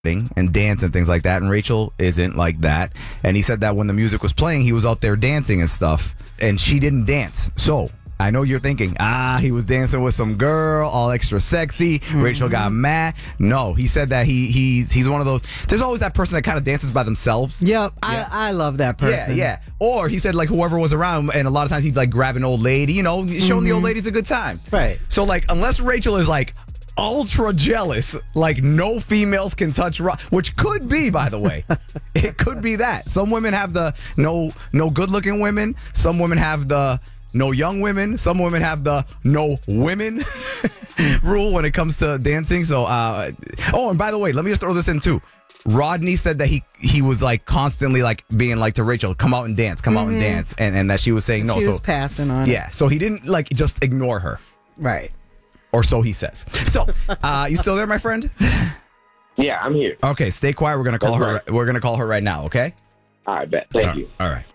and dance and things like that, and Rachel isn't like that. And he said that when the music was playing, he was out there dancing and stuff, and she didn't dance. So I know you're thinking, he was dancing with some girl, all extra sexy. Rachel got mad. No, he said that he's one of those. There's always that person that kind of dances by themselves. Yep, yeah. I love that person. Yeah. Or he said like whoever was around, and a lot of times he'd like grab an old lady, showing the old ladies a good time. Right. So like, unless Rachel is like ultra jealous, like no females can touch which could be, by the way. It could be that. Some women have the no good looking women. Some women have the no young women. Some women have the no women rule when it comes to dancing. So, and by the way, let me just throw this in too. Rodney said that he was like constantly like being like to Rachel, come out and dance, and that she was saying no. She was passing on. Yeah, so he didn't like just ignore her. Right. Or so he says. So, you still there, my friend? Yeah, I'm here. Okay, stay quiet. We're gonna call her. Right. We're gonna call her right now. Okay. All right, bet. Thank you. All right.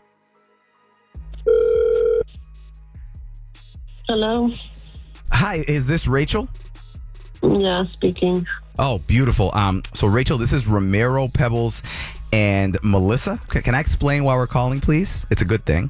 Hello? Hi, is this Rachel? Yeah, speaking. Oh, beautiful. So Rachel, this is Ramiro, Pebbles, and Melissa. Can I explain why we're calling, please? It's a good thing.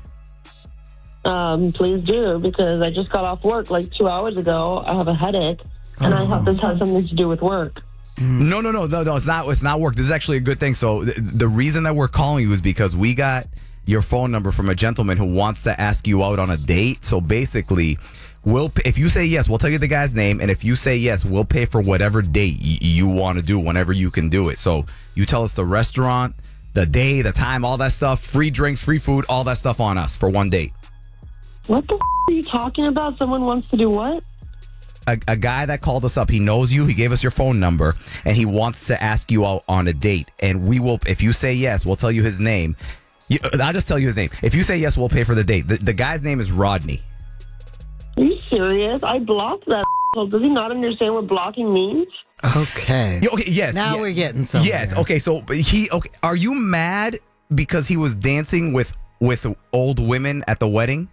Please do, because I just got off work like 2 hours ago. I have a headache, and I hope this has something to do with work. No. It's not. It's not work. This is actually a good thing. So the reason that we're calling you is because we got your phone number from a gentleman who wants to ask you out on a date. So basically, if you say yes, we'll tell you the guy's name, and if you say yes, we'll pay for whatever date you want to do whenever you can do it. So you tell us the restaurant, the day, the time, all that stuff, free drinks, free food, all that stuff on us for one date. What the are you talking about? Someone wants to do what? A guy that called us up, he knows you, he gave us your phone number, and he wants to ask you out on a date. And we will, if you say yes, we'll tell you his name. I'll just tell you his name. If you say yes, we'll pay for the date. The guy's name is Rodney. Are you serious? I blocked that. Does he not understand what blocking means? Okay. Okay. Yes. Now we're getting somewhere. Yes. Okay. So are you mad because he was dancing with old women at the wedding?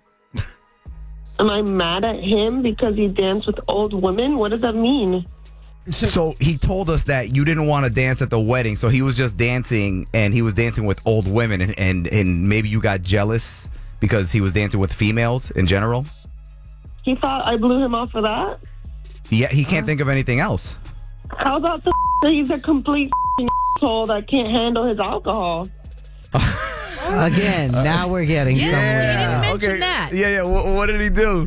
Am I mad at him because he danced with old women? What does that mean? So he told us that you didn't want to dance at the wedding, so he was just dancing, and he was dancing with old women, and maybe you got jealous because he was dancing with females in general? He thought I blew him off for that? Yeah, he can't think of anything else. How about that he's a complete asshole that can't handle his alcohol? Again, now we're getting somewhere. He didn't mention that. Yeah. What did he do?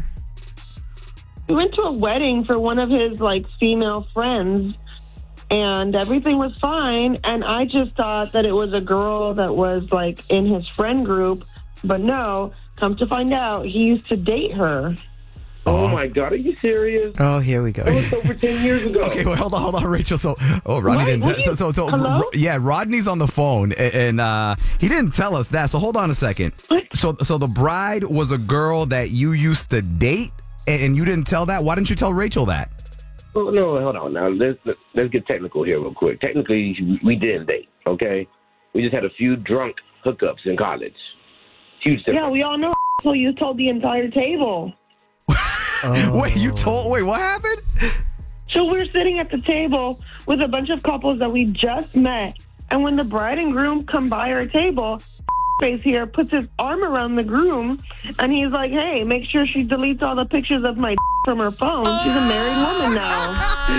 We went to a wedding for one of his female friends, and everything was fine. And I just thought that it was a girl that was in his friend group, but no. Come to find out, he used to date her. Oh my God, are you serious? Oh, here we go. That was over 10 years ago. Okay, well, hold on, Rachel. So, Rodney What? didn't. Hello? Yeah, Rodney's on the phone, and he didn't tell us that. So, hold on a second. What? So the bride was a girl that you used to date, and you didn't tell that. Why didn't you tell Rachel that? Oh, no, hold on. Now let's get technical here real quick. Technically, we didn't date. Okay, we just had a few drunk hookups in college. Huge difference. Yeah, we all know. So you told the entire table. Wait, what happened? So we're sitting at the table with a bunch of couples that we just met, and when the bride and groom come by our table, face here puts his arm around the groom, and he's like, "Hey, make sure she deletes all the pictures of my from her phone. She's a married woman now."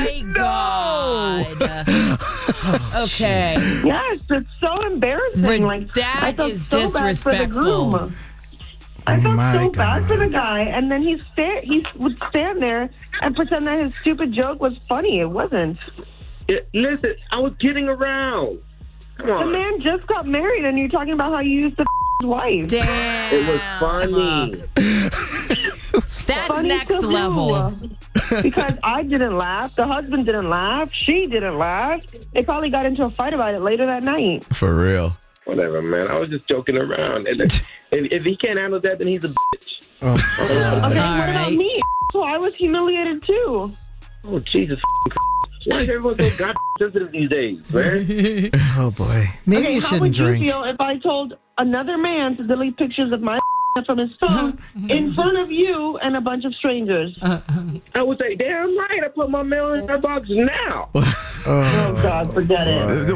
My God. Okay. Yes, it's so embarrassing. That I felt is so bad for the disrespectful. groom. I felt My so bad God. for the guy, and then he would stand there and pretend that his stupid joke was funny. It wasn't. Listen, I was kidding around. Come The on. man just got married, and you're talking about how you used to his wife. Damn. It was funny. That's Funny next to who? level. Because I didn't laugh, the husband didn't laugh, she didn't laugh. They probably got into a fight about it later that night. For real. Whatever, man. I was just joking around. And if he can't handle that, then he's a bitch. Okay, what right. about me? So I was humiliated too. Oh, Jesus Christ. Why is everyone so goddamn sensitive these days, man? Oh, boy. Maybe Okay, you how shouldn't would drink. you feel if I told another man to delete pictures of my from his phone in front of you and a bunch of strangers. I would say, damn right, I put my mail in my box now. Oh, God, forget it.